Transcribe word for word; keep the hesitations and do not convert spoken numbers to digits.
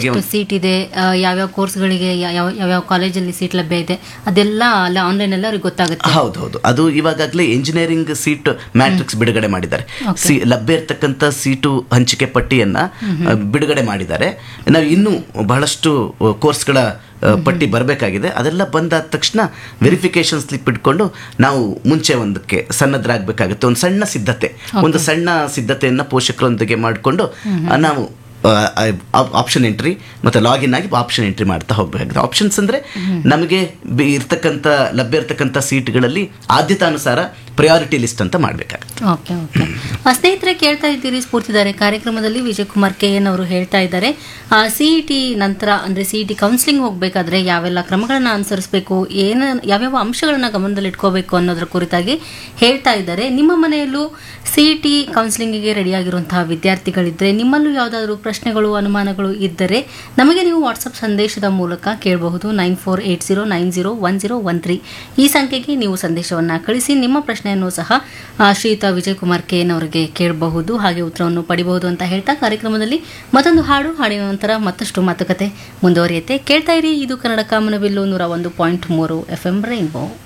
ನಿಮಗೆ ಎಷ್ಟು ಸೀಟ್ ಇದೆ, ಆ, ಯಾವ್ಯಾವ ಕೋರ್ಸ್ಗಳಿಗೆ ಯಾವ ಯಾವ್ಯಾವ ಕಾಲೇಜಲ್ಲಿ ಸೀಟ್ ಲಭ್ಯ ಇದೆ ಅದೆಲ್ಲ ಅಲ್ಲ ಆನ್ಲೈನ್ ಎಲ್ಲ ಅವ್ರಿಗೆ ಗೊತ್ತಾಗುತ್ತೆ. ಹೌದು ಹೌದು ಅದು ಇವಾಗಲೇ ಇಂಜಿನಿಯರಿಂಗ್ ಸೀಟ್ ಮ್ಯಾಟ್ರಿಕ್ಸ್ ಬಿಡುಗಡೆ ಮಾಡಿದ್ದಾರೆ. ಸಿ ಲಭ್ಯ ಇರ್ತಕ್ಕಂಥ ಸೀಟು ಹಂಚಿಕೆ ಪಟ್ಟಿಯನ್ನ ಆ, ಬಿಡುಗಡೆ ಮಾಡಿದ್ದಾರೆ. ನಾವು ಇನ್ನೂ ಬಹಳಷ್ಟು ಕೋರ್ಸ್ಗಳ ಆ, ಪಟ್ಟಿ ಬರಬೇಕಾಗಿದೆ. ಅದೆಲ್ಲ ಬಂದಾದ ತಕ್ಷಣ ವೆರಿಫಿಕೇಶನ್ ಸ್ಲಿಪ್ ಇಟ್ಕೊಂಡು ನಾವು ಮುಂಚೆ ಒಂದಕ್ಕೆ ಸನ್ನದ್ಧರಾಗಬೇಕಾಗುತ್ತೆ. ಒಂದು ಸಣ್ಣ ಸಿದ್ಧತೆ ಒಂದು ಸಣ್ಣ ಸಿದ್ಧತೆಯನ್ನು ಪೋಷಕರೊಂದಿಗೆ ಮಾಡಿಕೊಂಡು ನಾವು ಆಪ್ಷನ್ ಎಂಟ್ರಿ ಮತ್ತು ಲಾಗಿನ್ ಆಗಿ ಆಪ್ಷನ್ ಎಂಟ್ರಿ ಮಾಡ್ತಾ ಹೋಗಬೇಕಾಗುತ್ತೆ. ಆಪ್ಷನ್ಸ್ ಅಂದರೆ ನಮಗೆ ಬಿ- ಇರ್ತಕ್ಕಂಥ ಲಭ್ಯ ಇರ್ತಕ್ಕಂಥ ಸೀಟ್ಗಳಲ್ಲಿ ಆದ್ಯತಾನುಸಾರ ಪ್ರಯಾರಿಟಿ ಲಿಸ್ಟ್ ಅಂತ ಮಾಡಬೇಕಾಗುತ್ತೆ. ಓಕೆ ಓಕೆ ಆ, ಸ್ನೇಹಿತರೆ ಕೇಳ್ತಾ ಇದ್ದೀರಿ ಸ್ಫೂರ್ತಿದಾರೆ ಕಾರ್ಯಕ್ರಮದಲ್ಲಿ ವಿಜಯ್ ಕುಮಾರ್ ಕೆ ಎನ್ ಅವರು ಹೇಳ್ತಾ ಇದ್ದಾರೆ ಸಿ ಇ ಟಿ ನಂತರ ಅಂದರೆ ಸಿ ಇ ಟಿ ಕೌನ್ಸಿಲಿಂಗ್ ಹೋಗಬೇಕಾದ್ರೆ ಯಾವೆಲ್ಲ ಕ್ರಮಗಳನ್ನ ಅನುಸರಿಸಬೇಕು, ಏನ ಯಾವ್ಯಾವ ಅಂಶಗಳನ್ನ ಗಮನದಲ್ಲಿ ಇಟ್ಕೋಬೇಕು ಅನ್ನೋದ್ರ ಕುರಿತಾಗಿ ಹೇಳ್ತಾ ಇದ್ದಾರೆ. ನಿಮ್ಮ ಮನೆಯಲ್ಲೂ ಸಿ ಇ ಟಿ ಕೌನ್ಸಿಲಿಂಗಿಗೆ ರೆಡಿಯಾಗಿರುವಂತಹ ವಿದ್ಯಾರ್ಥಿಗಳಿದ್ದರೆ, ನಿಮ್ಮಲ್ಲೂ ಯಾವುದಾದ್ರೂ ಪ್ರಶ್ನೆಗಳು ಅನುಮಾನಗಳು ಇದ್ದರೆ ನಮಗೆ ನೀವು ವಾಟ್ಸಪ್ ಸಂದೇಶದ ಮೂಲಕ ಕೇಳಬಹುದು. Nine four eight zero nine zero one zero one three ಈ ಸಂಖ್ಯೆಗೆ ನೀವು ಸಂದೇಶವನ್ನು ಕಳಿಸಿ ನಿಮ್ಮ ಪ್ರಶ್ನೆಯನ್ನು ಸಹ ಆ, ಶ್ರೀಯುತ ವಿಜಯ್ ಕುಮಾರ್ ಕೆ ಎನ್ ಅವರಿಗೆ ಕೇಳಬಹುದು, ಹಾಗೆ ಉತ್ತರವನ್ನು ಪಡಿಬಹುದು ಅಂತ ಹೇಳ್ತಾ ಕಾರ್ಯಕ್ರಮದಲ್ಲಿ ಮತ್ತೊಂದು ಹಾಡು, ಹಾಡಿನ ನಂತರ ಮತ್ತಷ್ಟು ಮಾತುಕತೆ ಮುಂದುವರಿಯುತ್ತೆ. ಕೇಳ್ತಾ ಇರಿ, ಇದು ಕನ್ನಡ ಕಾಮನಬಿಲ್ಲು ನೂರ ಒಂದು ಪಾಯಿಂಟ್ ಮೂರು ಎಫ್ ಎಂ ರೈನ್ಬೋ.